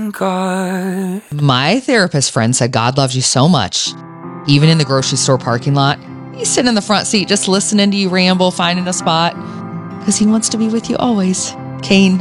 thank God. My therapist friend said God loves you so much. Even in the grocery store parking lot, he's sitting in the front seat just listening to you ramble, finding a spot, because he wants to be with you always. Kane,